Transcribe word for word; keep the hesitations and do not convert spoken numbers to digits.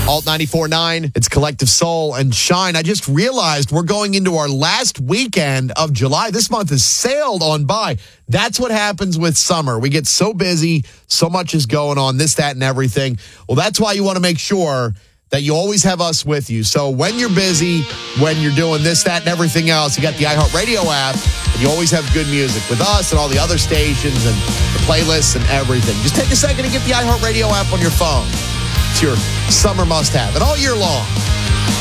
Alt ninety-four point nine, it's Collective Soul and Shine. I just realized we're going into our last weekend of July. This month has sailed on by. That's what happens with summer. We get so busy, so much is going on, this, that, and everything. Well, that's why you want to make sure that you always have us with you. So when you're busy, when you're doing this, that, and everything else, you got the iHeartRadio app, and you always have good music with us and all the other stations and the playlists and everything. Just take a second to get the iHeartRadio app on your phone. It's your summer must-have. And all year long,